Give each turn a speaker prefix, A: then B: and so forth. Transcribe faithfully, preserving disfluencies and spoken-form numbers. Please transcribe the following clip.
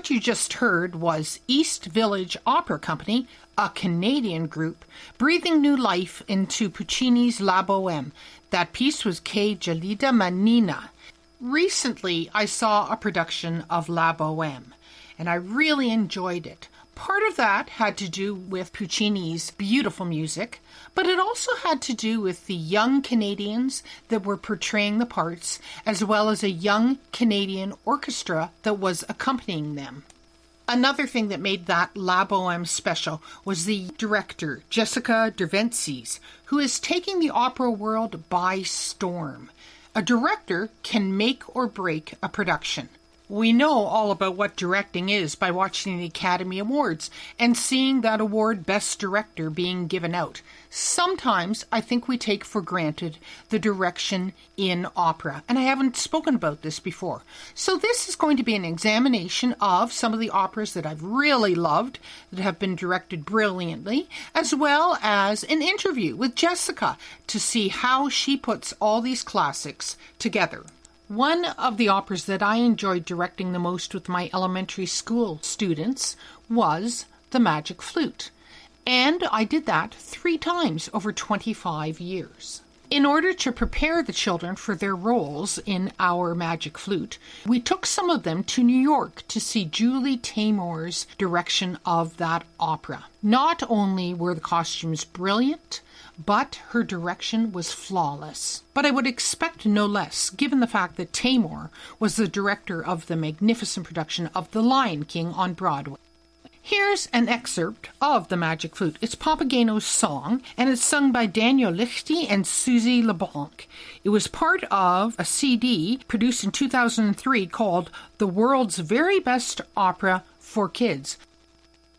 A: what you just heard was East Village Opera Company, a Canadian group, breathing new life into Puccini's La Bohème. That piece was Che gelida manina. Recently, I saw a production of La Bohème, and I really enjoyed it. Part of that had to do with Puccini's beautiful music, but it also had to do with the young Canadians that were portraying the parts, as well as a young Canadian orchestra that was accompanying them. Another thing that made that La Bohème special was the director, Jessica Derventses, who is taking the opera world by storm. A director can make or break a production. We know all about what directing is by watching the Academy Awards and seeing that award Best Director being given out. Sometimes I think we take for granted the direction in opera, and I haven't spoken about this before. So this is going to be an examination of some of the operas that I've really loved, that have been directed brilliantly, as well as an interview with Jessica to see how she puts all these classics together. One of the operas that I enjoyed directing the most with my elementary school students was The Magic Flute, and I did that three times over twenty-five years. In order to prepare the children for their roles in our Magic Flute, we took some of them to New York to see Julie Taymor's direction of that opera. Not only were the costumes brilliant, but her direction was flawless. But I would expect no less, given the fact that Taymor was the director of the magnificent production of The Lion King on Broadway. Here's an excerpt of The Magic Flute. It's Papageno's song, and it's sung by Daniel Lichty and Suzy LeBlanc. It was part of a C D produced in two thousand three called The World's Very Best Opera for Kids.